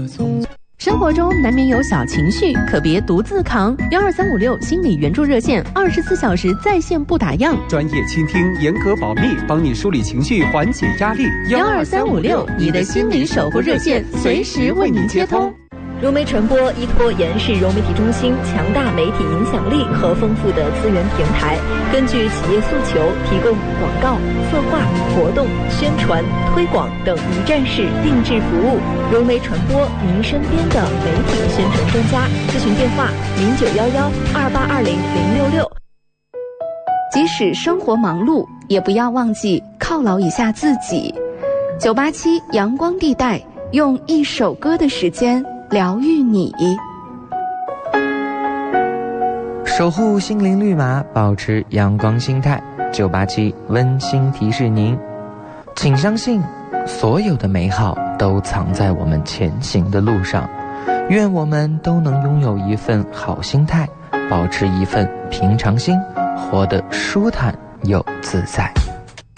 生活中难免有小情绪，可别独自扛。12356心理援助热线，24小时在线不打烊， 专业倾听，严格保密，帮你梳理情绪，缓解压力。 12356，你的心理守护热线，随时为您接通。 融媒传播依托延世融媒体中心强大媒体影响力和丰富的资源平台，根据企业诉求提供广告、策划、活动、宣传、推广等一站式定制服务。融媒传播，您身边的媒体宣传专家。咨询电话091128200666。 即使生活忙碌，也不要忘记犒劳一下自己。987阳光地带，用一首歌的时间疗愈你， 守护心灵绿码，保持阳光心态。987温馨提示您，请相信，所有的美好都藏在我们前行的路上。愿我们都能拥有一份好心态，保持一份平常心，活得舒坦又自在。